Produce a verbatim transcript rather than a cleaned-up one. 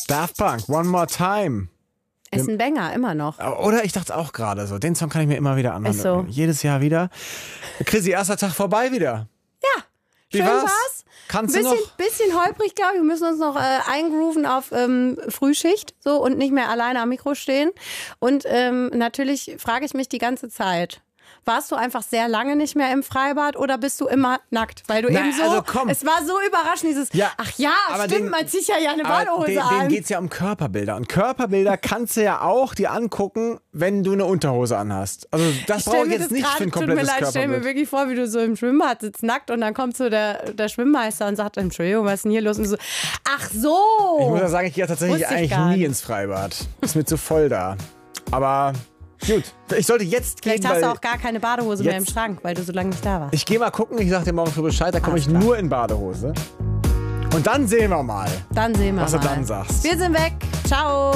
Daft Punk, One More Time. Ist ein Banger, immer noch. Oder ich dachte auch gerade so, den Song kann ich mir immer wieder anhören. Ist so. Jedes Jahr wieder. Chrissy, erster Tag vorbei wieder. Ja, Wie schön war's? war's. Kannst bisschen, du noch? bisschen holprig, glaube ich. Wir müssen uns noch äh, eingrooven auf ähm, Frühschicht so und nicht mehr alleine am Mikro stehen. Und ähm, natürlich frage ich mich die ganze Zeit, warst du einfach sehr lange nicht mehr im Freibad oder bist du immer nackt? Weil du Na, eben so, also komm. es war so überraschend, dieses, Ja, ach ja, aber stimmt, den- man zieht ja, ja eine Aber Badehose den, an. denen geht es ja um Körperbilder. Und Körperbilder kannst du ja auch dir angucken, wenn du eine Unterhose anhast. Also das stell brauche ich mir jetzt das nicht grad- für ein Tut mir komplettes leid, stell mir Körperbild. wirklich vor, wie du so im Schwimmbad sitzt, nackt und dann kommt so der, der Schwimmmeister und sagt, Entschuldigung, was ist denn hier los? Und so, ach so. Ich muss ja sagen, ich gehe ja tatsächlich Wusste ich eigentlich gar nie nicht. ins Freibad. Ist mir zu voll da. Aber gut, ich sollte jetzt gehen, Vielleicht hast weil du auch gar keine Badehose mehr im jetzt- Schrank, weil du so lange nicht da warst. ich gehe mal gucken, ich sag dir morgen früh Bescheid, da komme Alles ich klar. nur in Badehose. Und dann sehen wir mal, Dann sehen wir was du mal. dann sagst. Wir sind weg. Ciao.